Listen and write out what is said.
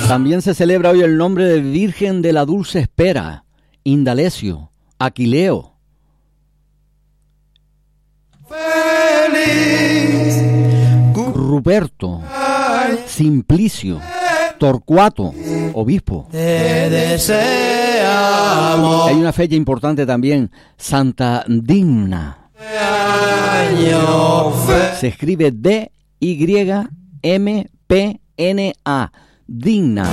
También se celebra hoy el nombre de Virgen de la Dulce Espera, Indalecio, Aquileo. Feliz Ruperto, Simplicio, Torcuato, obispo. te deseamos. Hay una fecha importante también, Santa Digna. Año Se escribe D-Y-M-P-N-A, Digna.